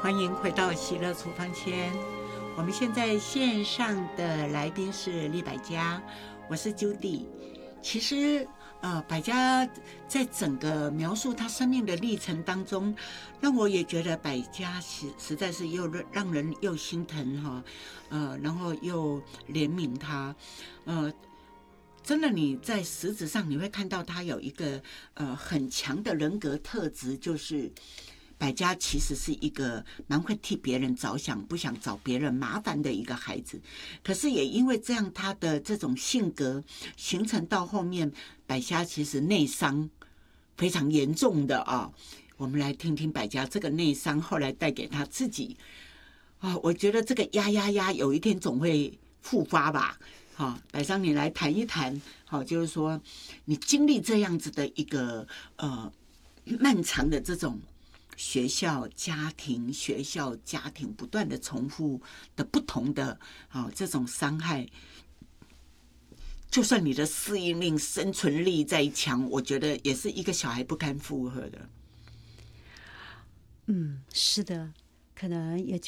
欢迎回到喜乐厨房间。我们现在线上的来宾是厉百家，我是 Judy。其实百家在整个描述他生命的历程当中，让我也觉得百家实在是又让人又心疼哈，然后又怜悯他，真的你在实质上你会看到他有一个很强的人格特质，就是百家其实是一个蛮会替别人着想，不想找别人麻烦的一个孩子。可是也因为这样，他的这种性格形成到后面，百家其实内伤非常严重的啊。我们来听听百家这个内伤后来带给他自己啊，我觉得这个压有一天总会复发吧。好，百香你来谈一谈，好，就是说你经历这样子的一个漫长的这种学校家庭不断的重复的不同的这种伤害，就算你的适应力生存力再强，我觉得也是一个小孩不堪负荷的。 是的，可能也